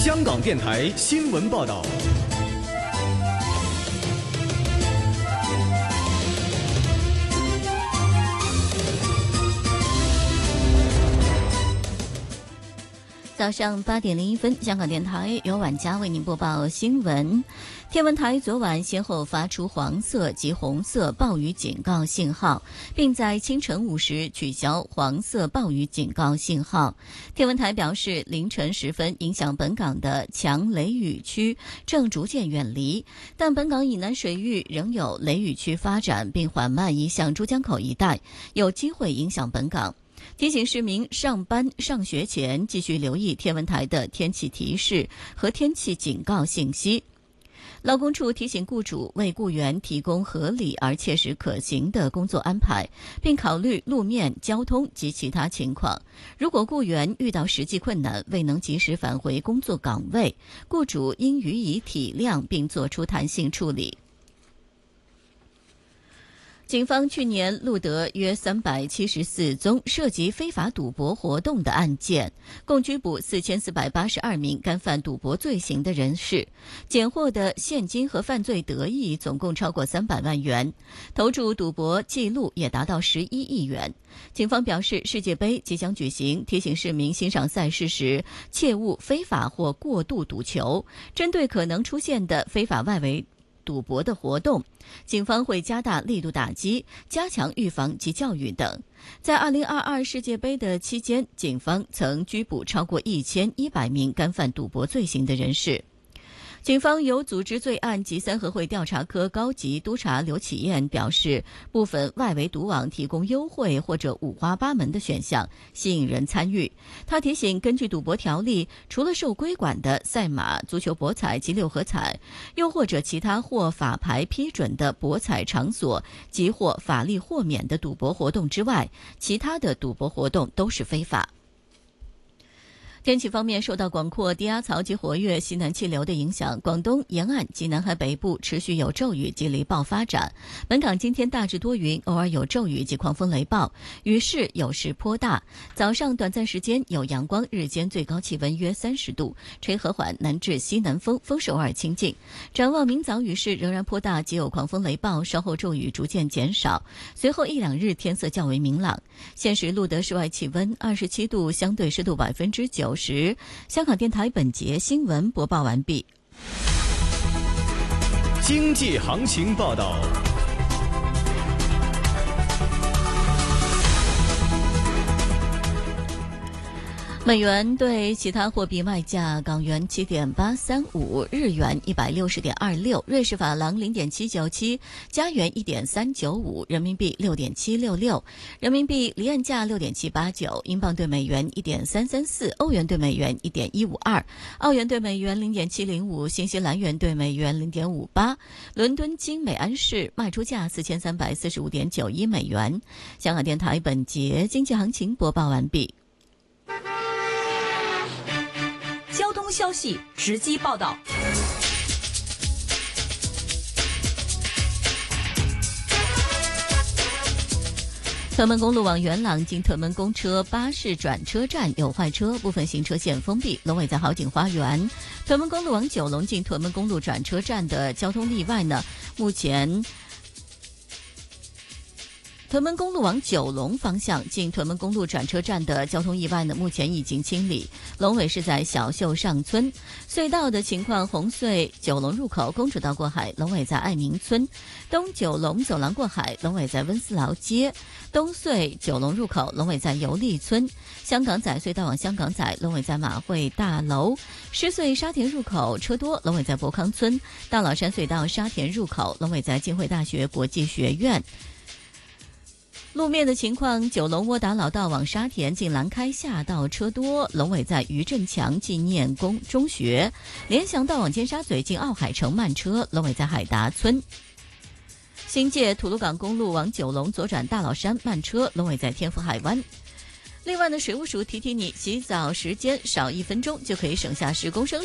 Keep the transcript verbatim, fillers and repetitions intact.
香港电台新闻报道。 早上八点零一分，香港电台由晚佳为您播报新闻。天文台昨晚先后发出黄色及红色暴雨警告信号，并在清晨五时取消黄色暴雨警告信号。天文台表示，凌晨时分影响本港的强雷雨区正逐渐远离，但本港以南水域仍有雷雨区发展，并缓慢移向珠江口一带，有机会影响本港。提醒市民上班上学前继续留意天文台的天气提示和天气警告信息。劳工处提醒雇主为雇员提供合理而切实可行的工作安排，并考虑路面、交通及其他情况。如果雇员遇到实际困难，未能及时返回工作岗位，雇主应予以体谅并作出弹性处理。警方去年录得约三百七十四宗涉及非法赌博活动的案件，共拘捕四千四百八十二名干犯赌博罪行的人士，检获的现金和犯罪得益总共超过三百万元，投注赌博记录也达到十一亿元。警方表示，世界杯即将举行，提醒市民欣赏赛事时切勿非法或过度赌球，针对可能出现的非法外围赌博的活动，警方会加大力度打击，加强预防及教育等。在二零二二世界杯的期间，警方曾拘捕超过一千一百名干犯赌博罪行的人士。警方有组织罪案及三合会调查科高级督察刘启燕表示，部分外围赌网提供优惠或者五花八门的选项，吸引人参与。他提醒，根据赌博条例，除了受规管的赛马、足球博彩及六合彩，又或者其他获法牌批准的博彩场所及或法律豁免的赌博活动之外，其他的赌博活动都是非法。天气方面，受到广阔低压槽及活跃西南气流的影响，广东沿岸及南海北部持续有骤雨及雷暴发展。本港今天大致多云，偶尔有骤雨及狂风雷暴，雨势有时颇大。早上短暂时间有阳光，日间最高气温约三十度，吹和缓南至西南风，风势偶尔清劲。展望明早雨势仍然颇大，及有狂风雷暴，稍后骤雨逐渐减少，随后一两日天色较为明朗。现时录得室外气温二十七度，相对湿度百分之九十。香港电台本节新闻播报完毕。 经济行情报道。 美元对其他货币卖价：港元七点八三五，日元一百六十点二六，瑞士法郎零点七九七，加元一点三九五，人民币六点七六六，人民币离岸价六点七八九，英镑对美元一点三三四，欧元对美元一点一五二，澳元对美元零点七零五，新西兰元对美元零点五八。伦敦金每安士卖出价四千三百四十五点九一美元。香港电台本节经济行情播报完毕。 交通消息直击报道。 屯门公路往元朗经屯门公车巴士转车站有坏车，部分行车线封闭。龙尾在好景花园。屯门公路往九龙经屯门公路转车站的交通例外呢，目前屯门公路往九龙方向进屯门公路转车站的交通意外呢，目前已经清理。龙尾是在小秀上村。隧道的情况，红隧九龙入口公主道过海，龙尾在爱民村；东九龙走廊过海，龙尾在温思劳街；东隧九龙入口，龙尾在油丽村；香港仔隧道往香港仔，龙尾在马会大楼；狮隧沙田入口车多，龙尾在博康村；大老山隧道沙田入口，龙尾在浸会大学国际学院。路面的情况，九龙窝打老道往沙田进兰开下道车多，龙尾在余振强纪念宫中学；联翔道往尖沙咀进奥海城慢车，龙尾在海达村。新界吐露港公路往九龙左转大老山慢车，龙尾在天福海湾。另外呢，水务署提提你，洗澡时间少一分钟就可以省下十公升